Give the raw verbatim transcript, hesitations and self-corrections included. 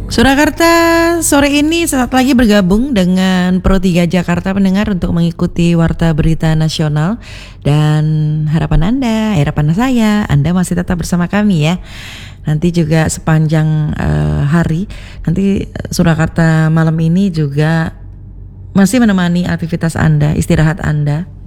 Surakarta sore ini saat lagi bergabung dengan Pro tiga Jakarta pendengar untuk mengikuti Warta Berita Nasional. Dan harapan Anda, harapan saya, Anda masih tetap bersama kami ya. Nanti juga sepanjang uh, hari, nanti Surakarta malam ini juga masih menemani aktivitas Anda, istirahat Anda.